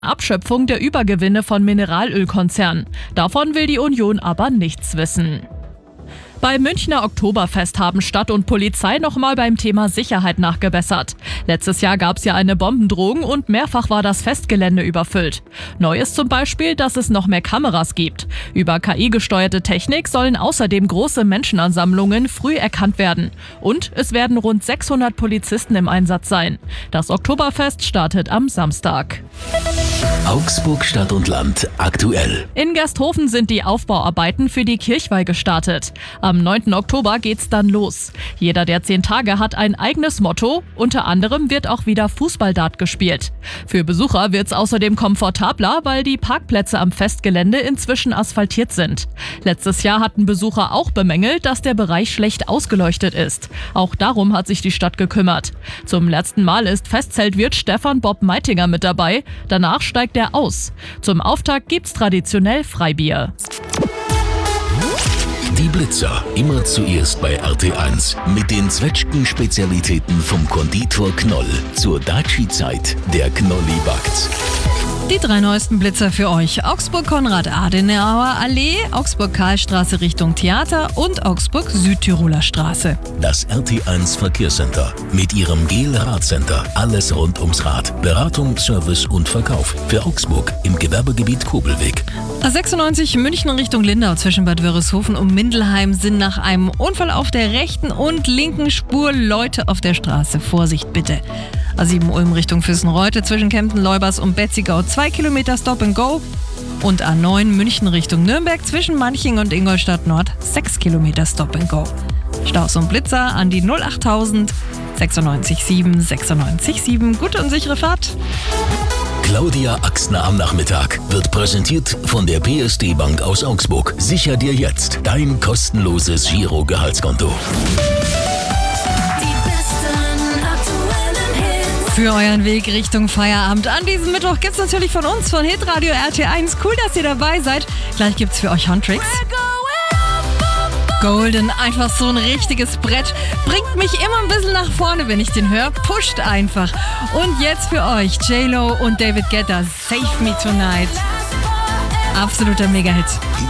Abschöpfung der Übergewinne von Mineralölkonzernen. Davon will die Union aber nichts wissen. Beim Münchner Oktoberfest haben Stadt und Polizei nochmal beim Thema Sicherheit nachgebessert. Letztes Jahr gab es ja eine Bombendrohung und mehrfach war das Festgelände überfüllt. Neu ist zum Beispiel, dass es noch mehr Kameras gibt. Über KI-gesteuerte Technik sollen außerdem große Menschenansammlungen früh erkannt werden. Und es werden rund 600 Polizisten im Einsatz sein. Das Oktoberfest startet am Samstag. Augsburg Stadt und Land aktuell. In Gersthofen sind die Aufbauarbeiten für die Kirchweih gestartet. Am 9. Oktober geht's dann los. Jeder der 10 Tage hat ein eigenes Motto. Unter anderem wird auch wieder Fußballdart gespielt. Für Besucher wird's außerdem komfortabler, weil die Parkplätze am Festgelände inzwischen asphaltiert sind. Letztes Jahr hatten Besucher auch bemängelt, dass der Bereich schlecht ausgeleuchtet ist. Auch darum hat sich die Stadt gekümmert. Zum letzten Mal ist Festzeltwirt Stefan Bob Meitinger mit dabei. Danach steigt er aus. Zum Auftakt gibt's traditionell Freibier. Die Blitzer, immer zuerst bei RT1. Mit den Zwetschgen-Spezialitäten vom Konditor Knoll. Zur Daci-Zeit, der Knolli backt's. Die 3 neuesten Blitzer für euch: Augsburg-Konrad-Adenauer-Allee, Augsburg-Karlstraße Richtung Theater und Augsburg-Südtiroler Straße. Das RT1 Verkehrscenter mit ihrem GEL-Radcenter. Alles rund ums Rad. Beratung, Service und Verkauf. Für Augsburg im Gewerbegebiet Kobelweg. A96 München Richtung Lindau zwischen Bad Wörishofen und Mindelheim sind nach einem Unfall auf der rechten und linken Spur Leute auf der Straße. Vorsicht bitte. A7 Ulm Richtung Füssenreute zwischen Kempten-Leubers und Betzigau 2 Kilometer Stop and Go. Und A9 München Richtung Nürnberg zwischen Manching und Ingolstadt Nord 6 Kilometer Stop and Go. Staus und Blitzer an die 08000 96 7 96 7. Gute und sichere Fahrt. Claudia Axtner am Nachmittag wird präsentiert von der PSD Bank aus Augsburg. Sicher dir jetzt dein kostenloses Giro-Gehaltskonto. Für euren Weg Richtung Feierabend an diesem Mittwoch gibt's natürlich von uns, von Hitradio RT1. Cool, dass ihr dabei seid. Gleich gibt's für euch Huntrix. Golden, einfach so ein richtiges Brett. Bringt mich immer ein bisschen nach vorne, wenn ich den höre. Pusht einfach. Und jetzt für euch J-Lo und David Guetta, Save Me Tonight. Absoluter Mega-Hit.